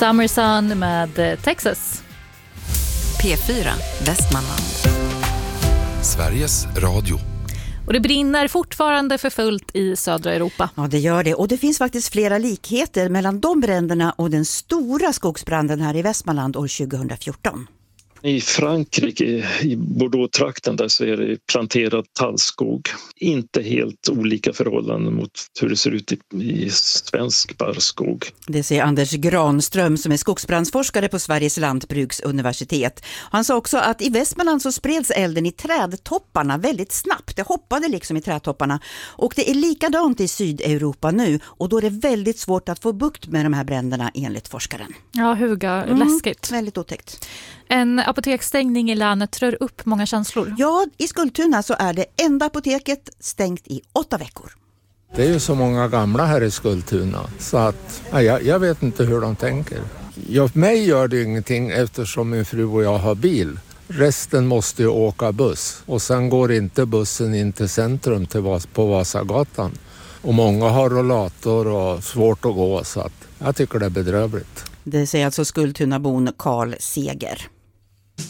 Summer Sun med Texas. P4 Västmanland. Sveriges Radio. Och det brinner fortfarande för fullt i södra Europa. Ja, det gör det. Och det finns faktiskt flera likheter mellan de bränderna och den stora skogsbranden här i Västmanland år 2014. I Frankrike, i Bordeaux-trakten där, så är det planterad tallskog. Inte helt olika förhållanden mot hur det ser ut i svensk barrskog. Det säger Anders Granström som är skogsbrandsforskare på Sveriges lantbruksuniversitet. Han sa också att i Västmanland så spreds elden i trädtopparna väldigt snabbt. Det hoppade liksom i trädtopparna. Och det är likadant i Sydeuropa nu. Och då är det väldigt svårt att få bukt med de här bränderna enligt forskaren. Ja, huga, läskigt. Väldigt otäckt. En apoteksstängning i länet rör upp många känslor. Ja, i Skultuna så är det enda apoteket stängt i 8 veckor. Det är ju så många gamla här i Skultuna så att jag vet inte hur de tänker. Mig gör det ingenting eftersom min fru och jag har bil. Resten måste ju åka buss och sen går inte bussen in till centrum på Vasagatan. Och många har rollator och svårt att gå så att jag tycker det är bedrövligt. Det säger alltså Skultunabon Karl Seger.